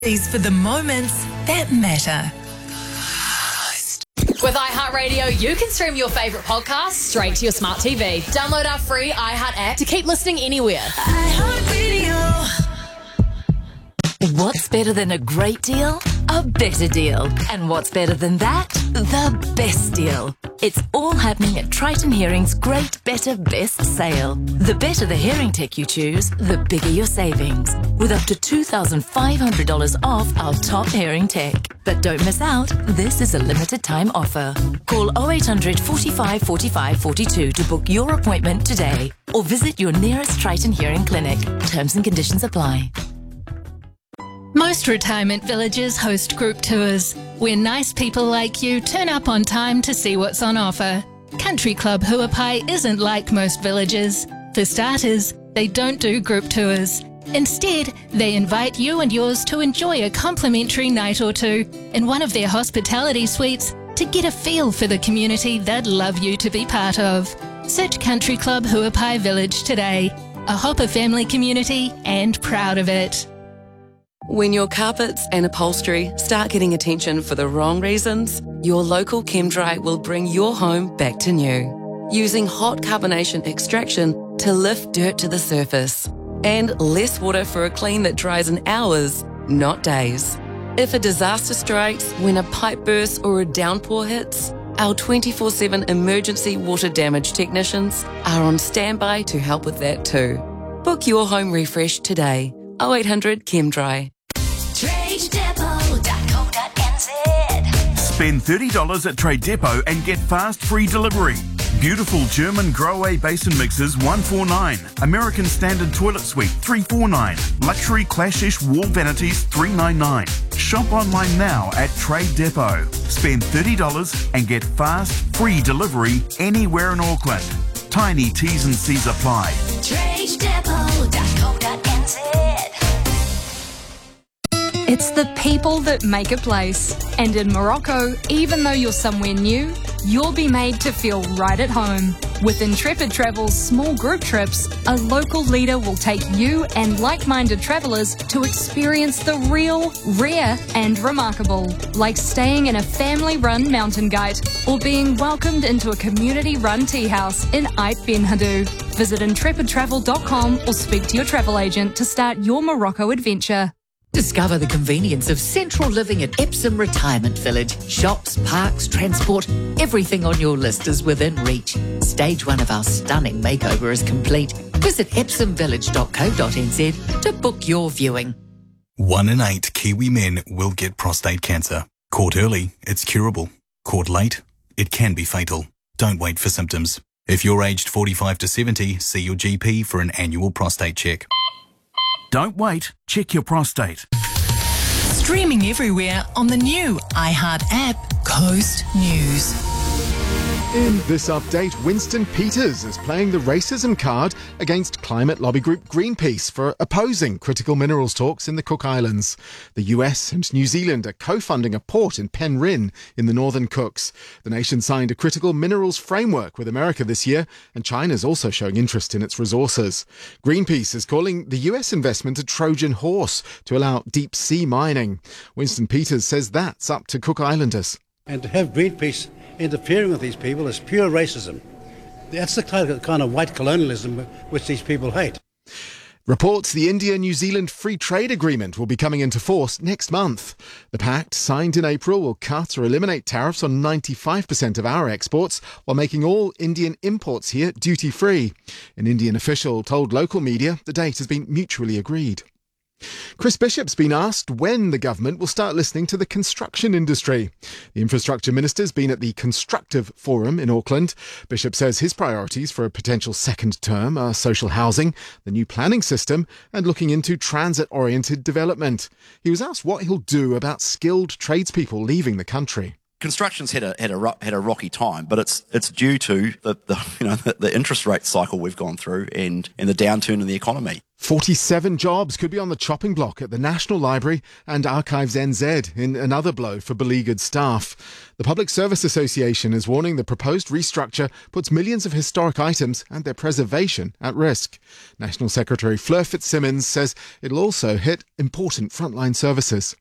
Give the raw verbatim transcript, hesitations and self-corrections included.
These for the moments that matter. With iHeartRadio, you can stream your favourite podcasts straight to your smart T V. Download our free iHeart app to keep listening anywhere. iHeartRadio. What's better than a great deal? A better deal. And what's better than that? The best deal. It's all happening at Triton Hearing's Great Better Best Sale. The better the hearing tech you choose, the bigger your savings. With up to two thousand five hundred dollars off our top hearing tech. But don't miss out, this is a limited time offer. Call oh eight hundred, forty-five, forty-five, forty-two to book your appointment today. Or visit your nearest Triton Hearing clinic. Terms and conditions apply. Most retirement villages host group tours, where nice people like you turn up on time to see what's on offer. Country Club Huapai isn't like most villages. For starters, they don't do group tours. Instead, they invite you and yours to enjoy a complimentary night or two in one of their hospitality suites to get a feel for the community they'd love you to be part of. Search Country Club Huapai Village today. A Hopper family community and proud of it. When your carpets and upholstery start getting attention for the wrong reasons, your local ChemDry will bring your home back to new. Using hot carbonation extraction to lift dirt to the surface. And less water for a clean that dries in hours, not days. If a disaster strikes when a pipe bursts or a downpour hits, our twenty-four seven emergency water damage technicians are on standby to help with that too. Book your home refresh today. oh eight hundred ChemDry. trade depot dot co dot n z. Spend thirty dollars at Trade Depot and get fast free delivery. Beautiful German Grohe basin mixers one forty-nine. American Standard Toilet Suite three forty-nine. Luxury Clash-ish wall vanities three ninety-nine. Shop online now at Trade Depot. Spend thirty dollars and get fast free delivery anywhere in Auckland. Tiny T's and C's apply. trade depot dot co dot n z. It's the people that make a place. And in Morocco, even though you're somewhere new, you'll be made to feel right at home. With Intrepid Travel's small group trips, a local leader will take you and like-minded travellers to experience the real, rare and remarkable, like staying in a family-run mountain guide or being welcomed into a community-run tea house in Ait Ben Haddou. Visit intrepid travel dot com or speak to your travel agent to start your Morocco adventure. Discover the convenience of central living at Epsom Retirement Village. Shops, parks, transport, everything on your list is within reach. Stage one of our stunning makeover is complete. Visit epsom village dot co dot n z to book your viewing. One in eight Kiwi men will get prostate cancer. Caught early, it's curable. Caught late, it can be fatal. Don't wait for symptoms. If you're aged forty-five to seventy, see your G P for an annual prostate check. Don't wait, check your prostate. Streaming everywhere on the new iHeart app, Coast News. In this update, Winston Peters is playing the racism card against climate lobby group Greenpeace for opposing critical minerals talks in the Cook Islands. The U S and New Zealand are co-funding a port in Penryn in the Northern Cooks. The nation signed a critical minerals framework with America this year, and China's also showing interest in its resources. Greenpeace is calling the U S investment a Trojan horse to allow deep sea mining. Winston Peters says that's up to Cook Islanders. And to have Greenpeace interfering with these people is pure racism. That's the kind of, kind of white colonialism which these people hate. Reports the India-New Zealand Free Trade Agreement will be coming into force next month. The pact, signed in April, will cut or eliminate tariffs on ninety-five percent of our exports while making all Indian imports here duty-free. An Indian official told local media the date has been mutually agreed. Chris Bishop's been asked when the government will start listening to the construction industry. The Infrastructure Minister's been at the Constructive Forum in Auckland. Bishop says his priorities for a potential second term are social housing, the new planning system, and looking into transit-oriented development. He was asked what he'll do about skilled tradespeople leaving the country. Construction's had a had a had a rocky time, but it's it's due to the, the you know the, the interest rate cycle we've gone through and and the downturn in the economy. forty-seven jobs could be on the chopping block at the National Library and Archives N Z in another blow for beleaguered staff. The Public Service Association is warning the proposed restructure puts millions of historic items and their preservation at risk. National Secretary Fleur Fitzsimmons says it'll also hit important frontline services.